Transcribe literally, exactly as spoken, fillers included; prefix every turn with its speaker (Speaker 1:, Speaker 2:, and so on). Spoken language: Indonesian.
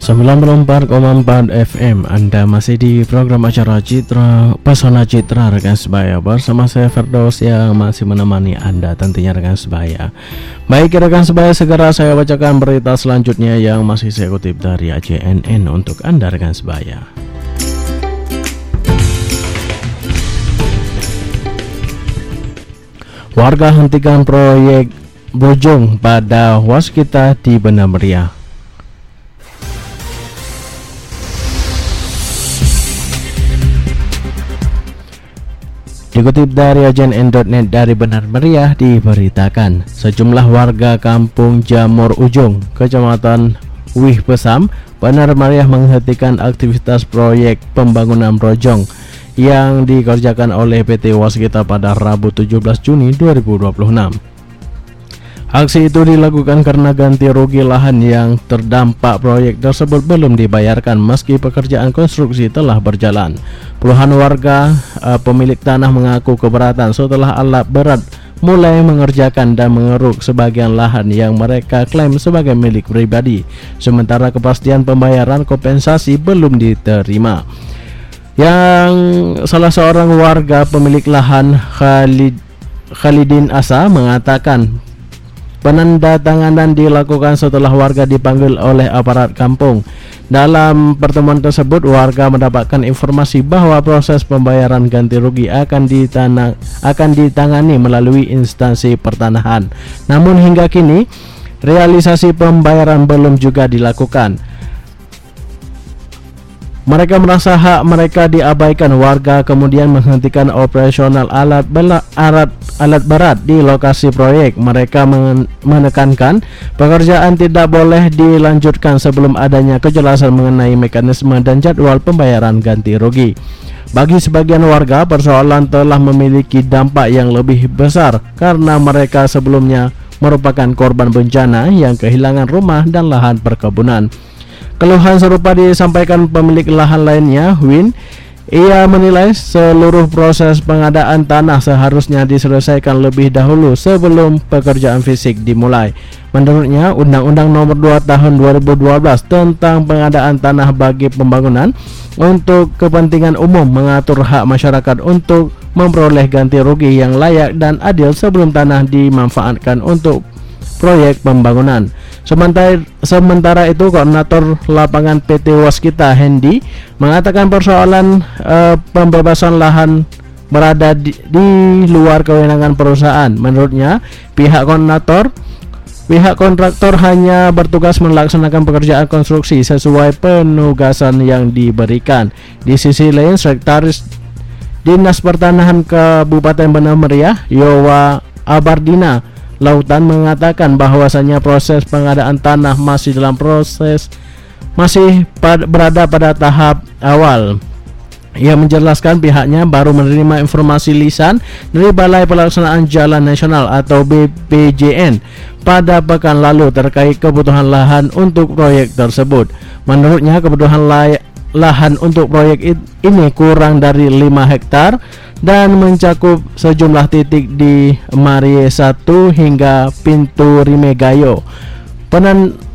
Speaker 1: sembilan puluh empat koma empat F M. Anda masih di program acara Citra Pesona Citra rekan sebaya, bersama saya Firdaus yang masih menemani Anda tentunya rekan sebaya. Baik rekan sebaya, segera saya bacakan berita selanjutnya yang masih saya kutip dari A J N N untuk Anda rekan sebaya. Warga hentikan proyek Bojong pada waskita di Banda Meriah. Dikutip dari A J N N titik net dari Banda Meriah diberitakan sejumlah warga kampung Jamur Ujung, Kecamatan Wih Pesam, Banda Meriah menghentikan aktivitas proyek pembangunan Bojong yang dikerjakan oleh P T Waskita pada Rabu tujuh belas Juni dua ribu dua puluh enam. Aksi itu dilakukan karena ganti rugi lahan yang terdampak proyek tersebut belum dibayarkan meski pekerjaan konstruksi telah berjalan. Puluhan warga uh, pemilik tanah mengaku keberatan setelah alat berat mulai mengerjakan dan mengeruk sebagian lahan yang mereka klaim sebagai milik pribadi, sementara kepastian pembayaran kompensasi belum diterima. Yang salah seorang warga pemilik lahan, Khalid Khalidin Asa, mengatakan penandatanganan dilakukan setelah warga dipanggil oleh aparat kampung. Dalam pertemuan tersebut, warga mendapatkan informasi bahwa proses pembayaran ganti rugi akan ditana, akan ditangani melalui instansi pertanahan. Namun hingga kini realisasi pembayaran belum juga dilakukan. Mereka merasa hak mereka diabaikan. Warga kemudian menghentikan operasional alat bela, alat alat berat di lokasi proyek. Mereka menekankan pekerjaan tidak boleh dilanjutkan sebelum adanya kejelasan mengenai mekanisme dan jadwal pembayaran ganti rugi. Bagi sebagian warga, persoalan telah memiliki dampak yang lebih besar karena mereka sebelumnya merupakan korban bencana yang kehilangan rumah dan lahan perkebunan. Keluhan serupa disampaikan pemilik lahan lainnya, Win. Ia menilai seluruh proses pengadaan tanah seharusnya diselesaikan lebih dahulu sebelum pekerjaan fisik dimulai. Menurutnya, Undang-Undang Nomor dua Tahun dua ribu dua belas tentang pengadaan tanah bagi pembangunan untuk kepentingan umum mengatur hak masyarakat untuk memperoleh ganti rugi yang layak dan adil sebelum tanah dimanfaatkan untuk proyek pembangunan. Sementara, sementara itu, Koordinator Lapangan P T Waskita Hendi mengatakan persoalan eh, pembebasan lahan berada di, di luar kewenangan perusahaan. Menurutnya, pihak koordinator pihak kontraktor hanya bertugas melaksanakan pekerjaan konstruksi sesuai penugasan yang diberikan. Di sisi lain, Sekretaris Dinas Pertanahan Kabupaten Banda Meriah, Yowa Abardina Lautan, mengatakan bahwasannya proses pengadaan tanah masih dalam proses masih pad, berada pada tahap awal. Ia menjelaskan pihaknya baru menerima informasi lisan dari Balai Pelaksanaan Jalan Nasional atau B P J N pada pekan lalu terkait kebutuhan lahan untuk proyek tersebut. Menurutnya, kebutuhan layak lahan untuk proyek ini kurang dari lima hektar dan mencakup sejumlah titik di Marie satu hingga Pintu Rimegayo. Penan